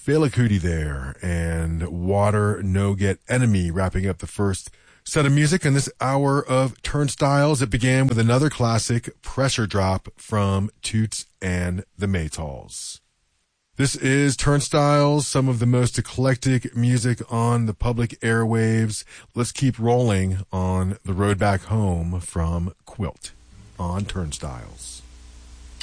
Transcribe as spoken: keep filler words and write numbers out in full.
Bela Kuti there, and Water No Get Enemy wrapping up the first set of music in this hour of Turnstiles. It began with another classic, Pressure Drop from Toots and the Maytals. This is Turnstiles, some of the most eclectic music on the public airwaves. Let's keep rolling on the road back home from Quilt on Turnstiles.